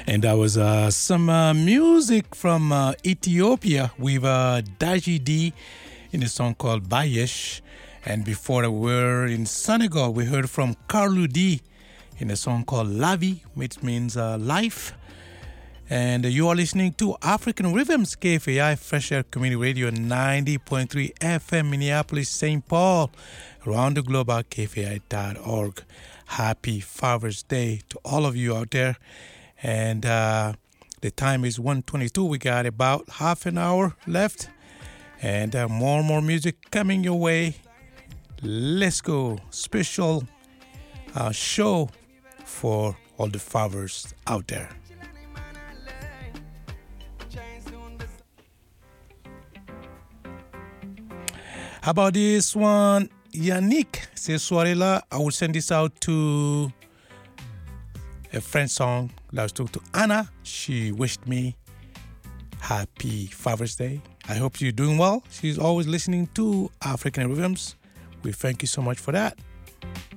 And that was some music from Ethiopia with Daji D in a song called Bayesh. And before that, we were in Senegal. We heard from Carlou D in a song called Lavi, which means life. And you are listening to African Rhythms, KFAI Fresh Air Community Radio 90.3 FM, Minneapolis, St. Paul, around the globe at kfai.org. Happy Father's Day to all of you out there. And the time is 1:22. We got about half an hour left. And more and more music coming your way. Let's go. Special show for all the fathers out there. How about this one? Yannick, ces soirées-là, I will send this out to a French song. Let's talk to Anna. She wished me happy Father's Day. I hope you're doing well. She's always listening to African Rhythms. We thank you so much for that.